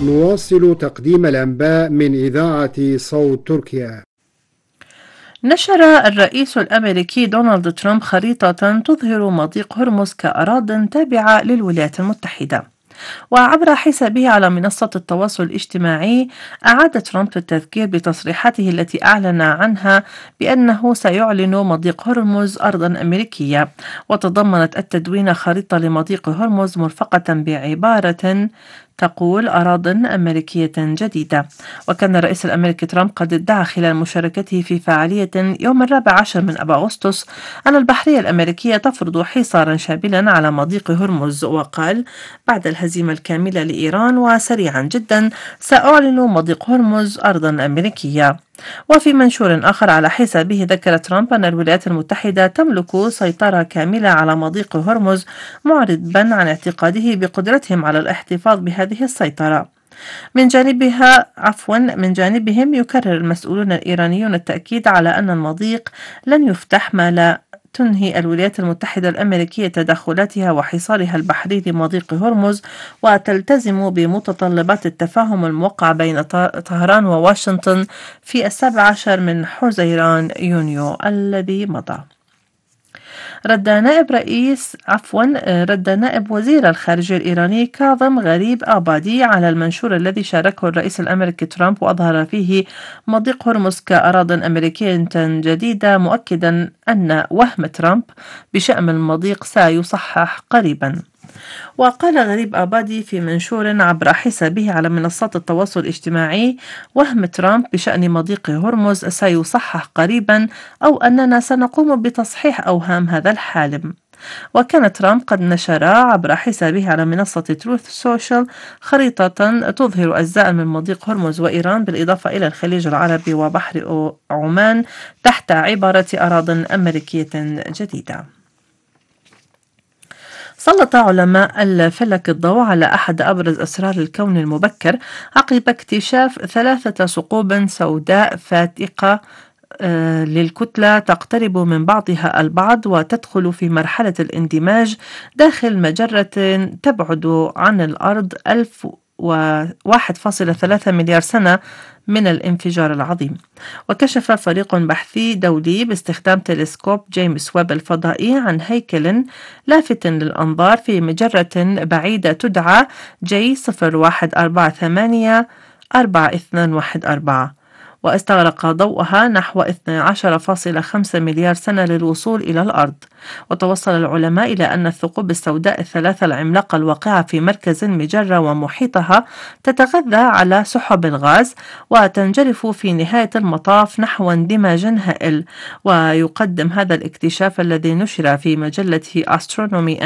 نواصل تقديم الأنباء من إذاعة صوت تركيا. نشر الرئيس الأمريكي دونالد ترامب خريطة تظهر مضيق هرمز كأراضٍ تابعة للولايات المتحدة. وعبر حسابه على منصة التواصل الاجتماعي، أعاد ترامب التذكير بتصريحاته التي أعلن عنها بأنه سيعلن مضيق هرمز أرضا أمريكية. وتضمنت التدوين خريطة لمضيق هرمز مرفقة بعبارة تقول أراضٍ أمريكية جديدة. وكان الرئيس الأمريكي ترامب قد ادعى خلال مشاركته في فعالية يوم 14 من أب أغسطس أن البحرية الأمريكية تفرض حصارا شاملا على مضيق هرمز، وقال: بعد الهزيمة الكاملة لإيران وسريعا جدا سأعلن مضيق هرمز أرضا أمريكية. وفي منشور آخر على حسابه، ذكر ترامب أن الولايات المتحدة تملك سيطرة كاملة على مضيق هرمز، معربا عن اعتقاده بقدرتهم على الاحتفاظ بهذه السيطرة. من جانبهم يكرر المسؤولون الإيرانيون التأكيد على أن المضيق لن يفتح ما لا تنهي الولايات المتحدة الأمريكية تدخلاتها وحصارها البحري لمضيق هرمز، وتلتزم بمتطلبات التفاهم الموقع بين طهران وواشنطن في 17 من حزيران يونيو الذي مضى. رد نائب وزير الخارجية الإيراني كاظم غريب آبادي على المنشور الذي شاركه الرئيس الأمريكي ترامب، وأظهر فيه مضيق هرمز كأراضٍ أمريكية جديدة، مؤكدا أن وهم ترامب بشأن المضيق سيصحح قريبا. وقال غريب آبادي في منشور عبر حسابه على منصات التواصل الاجتماعي: وهم ترامب بشأن مضيق هرمز سيصحح قريبا، أو أننا سنقوم بتصحيح أوهام هذا الحالم. وكان ترامب قد نشر عبر حسابه على منصة تروث سوشيال خريطة تظهر أجزاء من مضيق هرمز وإيران، بالإضافة إلى الخليج العربي وبحر عمان، تحت عبارة أراضٍ أمريكية جديدة. سلط علماء الفلك الضوء على أحد أبرز أسرار الكون المبكر عقب اكتشاف 3 ثقوب سوداء فاتقة للكتلة تقترب من بعضها البعض وتدخل في مرحلة الاندماج داخل مجرة تبعد عن الأرض 1.3 مليار سنة من الانفجار العظيم. وكشف فريق بحثي دولي باستخدام تلسكوب جيمس ويب الفضائي عن هيكل لافت للأنظار في مجرة بعيدة تدعى J01484214، واستغرق ضوءها نحو 12.5 مليار سنة للوصول إلى الأرض. وتوصل العلماء إلى أن الثقوب السوداء ال3 العملاقة الواقعة في مركز المجرة ومحيطها تتغذى على سحب الغاز، وتنجرف في نهاية المطاف نحو اندماج هائل. ويقدم هذا الاكتشاف الذي نشر في مجلة أسترونومي